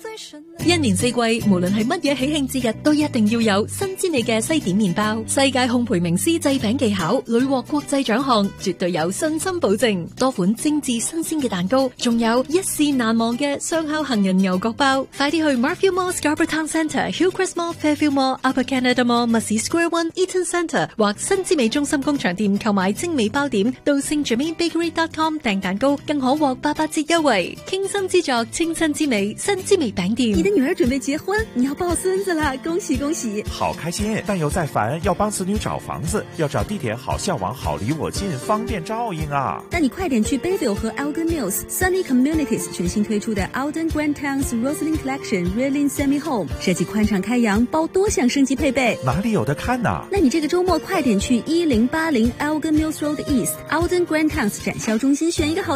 一年四季，無論係乜嘢喜慶節日，都一定要有新之味嘅西點麵包。世界烘焙名師製餅技巧，屢獲國際獎項，絕對有信心保證。多款精緻新鮮嘅蛋糕，仲有一試難忘嘅雙烤杏仁牛角包。快啲去 Marfield Mall Scarborough Town Centre、Hillcrest Mall、Fairfield Mall、Upper Canada Mall、Mussey Square One、Eaton Centre 或新之味中心工場店購買精美包點，到 SaintGermainBakery.com 訂蛋糕，更可獲88折優惠。傾心之作，清新之美，新之味餅店。 你的女兒準備結婚，你要抱孫子啦，恭喜恭喜！ 好開心，但又在煩，要幫子女找房子，要找地點好向往，好離我近，方便照應啊！ 那你快點去 Bayville 和 Elgin Mills Sunny Communities 全新推出的 Alden Grand Towns Roslyn Collection Reeling Semi Home， 設計寬敞開陽，包多項升級配備。 哪裡有得看啊？ 那你這個周末快點去1080 Elgin Mills Road East Alden Grand Towns 展銷中心選一個好